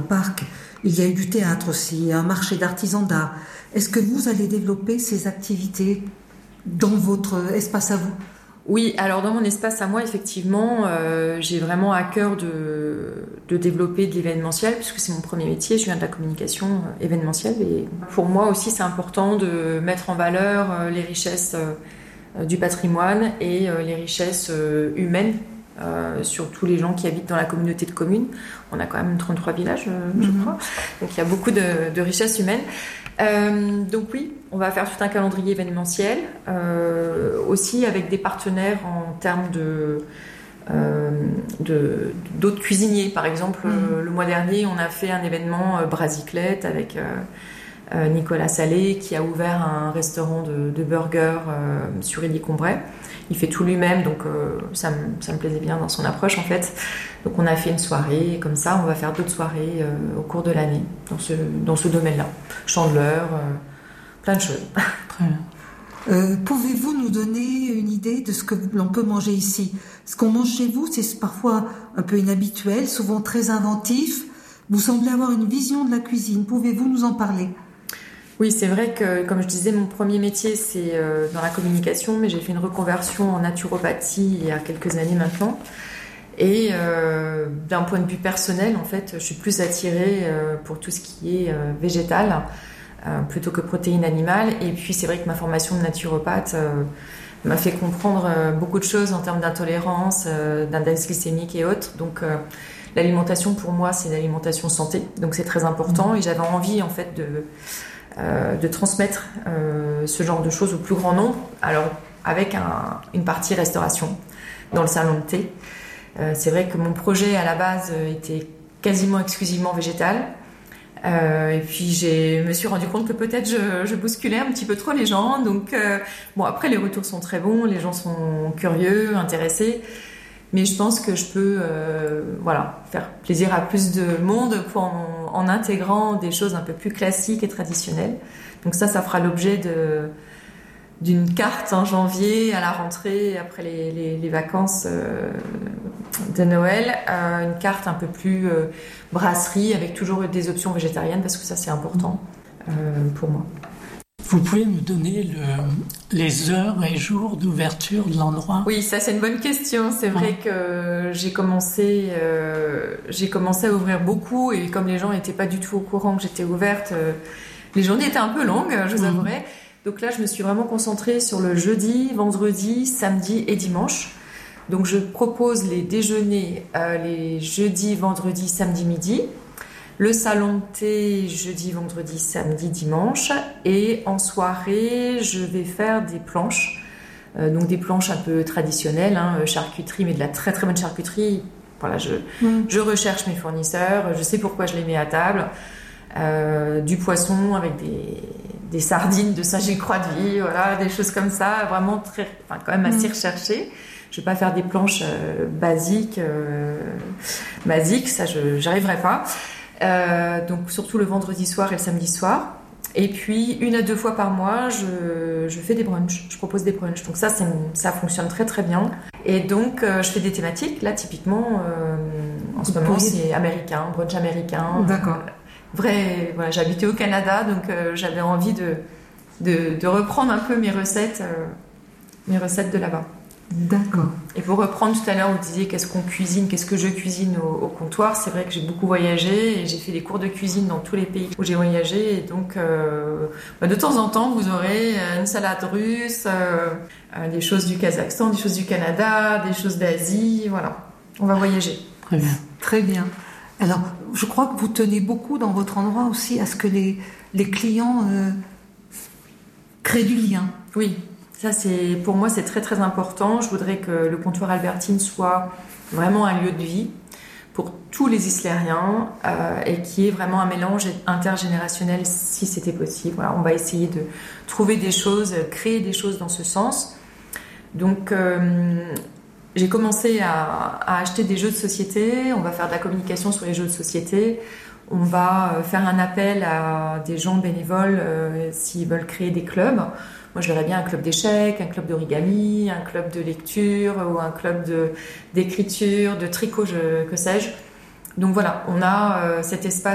parc, il y a eu du théâtre aussi, un marché d'artisans d'art. Est-ce que vous allez développer ces activités dans votre espace à vous ? Oui, alors dans mon espace à moi, effectivement, j'ai vraiment à cœur de développer de l'événementiel, puisque c'est mon premier métier, je viens de la communication événementielle. Et pour moi aussi, c'est important de mettre en valeur les richesses du patrimoine et les richesses humaines, sur tous les gens qui habitent dans la communauté de communes. On a quand même 33 villages, je crois, donc il y a beaucoup de richesses humaines. Donc oui, on va faire tout un calendrier événementiel, aussi avec des partenaires en termes d'autres cuisiniers. Par exemple, le mois dernier, on a fait un événement Brasiclette avec Nicolas Salé qui a ouvert un restaurant de burgers sur Élie-Combray. Il fait tout lui-même, donc ça me plaisait bien dans son approche en fait. Donc on a fait une soirée, et comme ça on va faire d'autres soirées au cours de l'année dans ce domaine-là. Chandeleur, plein de choses. Très bien. Pouvez-vous nous donner une idée de ce que l'on peut manger ici ? Ce qu'on mange chez vous, c'est parfois un peu inhabituel, souvent très inventif. Vous semblez avoir une vision de la cuisine. Pouvez-vous nous en parler ? Oui, c'est vrai que, comme je disais, mon premier métier, c'est dans la communication, mais j'ai fait une reconversion en naturopathie il y a quelques années maintenant. Et d'un point de vue personnel, en fait, je suis plus attirée pour tout ce qui est végétal plutôt que protéines animales. Et puis, c'est vrai que ma formation de naturopathe m'a fait comprendre beaucoup de choses en termes d'intolérance, d'index glycémique et autres. Donc, l'alimentation, pour moi, c'est une alimentation santé. Donc, c'est très important. Et j'avais envie, en fait, de transmettre ce genre de choses au plus grand nombre, alors avec une partie restauration dans le salon de thé. C'est vrai que mon projet à la base était quasiment exclusivement végétal, et puis je me suis rendu compte que peut-être je bousculais un petit peu trop les gens, donc bon, après les retours sont très bons, les gens sont curieux, intéressés, mais je pense que je peux faire plaisir à plus de monde en intégrant des choses un peu plus classiques et traditionnelles. Donc ça fera l'objet d'une carte en janvier à la rentrée, après les vacances de Noël, une carte un peu plus brasserie avec toujours des options végétariennes parce que ça c'est important pour moi. Vous pouvez nous donner les heures et jours d'ouverture de l'endroit ? Oui, ça c'est une bonne question. C'est vrai que j'ai commencé à ouvrir beaucoup et comme les gens n'étaient pas du tout au courant que j'étais ouverte, les journées étaient un peu longues, je vous avouerai. Donc là, je me suis vraiment concentrée sur le jeudi, vendredi, samedi et dimanche. Donc je propose les déjeuners les jeudis, vendredis, samedi, midi. Le salon de thé, jeudi, vendredi, samedi, dimanche. Et en soirée, je vais faire des planches. Donc des planches un peu traditionnelles, charcuterie, mais de la très très bonne charcuterie. Voilà, je recherche mes fournisseurs, je sais pourquoi je les mets à table. Du poisson avec des sardines de Saint-Gilles-Croix-de-Vie, voilà, des choses comme ça, vraiment quand même assez recherchées. Je vais pas faire des planches basiques, ça j'arriverai pas. Donc surtout le vendredi soir et le samedi soir. Et puis 1 à 2 fois par mois, je fais des brunchs. Je propose des brunchs. Donc ça fonctionne très très bien. Et donc je fais des thématiques. Là typiquement, en ce moment c'est américain, brunch américain. D'accord. Voilà, j'habitais au Canada, donc j'avais envie de reprendre un peu mes recettes de là-bas. D'accord. Et pour reprendre tout à l'heure, vous disiez qu'est-ce que je cuisine au comptoir. C'est vrai que j'ai beaucoup voyagé et j'ai fait des cours de cuisine dans tous les pays où j'ai voyagé. Et donc, de temps en temps, vous aurez une salade russe, des choses du Kazakhstan, des choses du Canada, des choses d'Asie. Voilà, on va voyager. Très bien. Très bien. Alors, je crois que vous tenez beaucoup dans votre endroit aussi à ce que les clients créent du lien. Oui. Ça, pour moi, c'est très très important. Je voudrais que le comptoir Albertine soit vraiment un lieu de vie pour tous les Islériens et qui est vraiment un mélange intergénérationnel si c'était possible. Voilà, on va essayer de trouver des choses, créer des choses dans ce sens. Donc, j'ai commencé à acheter des jeux de société. On va faire de la communication sur les jeux de société. On va faire un appel à des gens bénévoles s'ils veulent créer des clubs. Moi, je verrais bien un club d'échecs, un club d'origami, un club de lecture ou un club d'écriture, de tricot, que sais-je. Donc voilà, on a cet espace